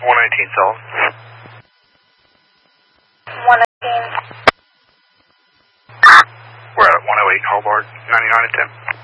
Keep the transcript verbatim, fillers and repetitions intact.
one nineteen South. one nineteen. We're at one oh eight Hobart, ninety-nine to ten.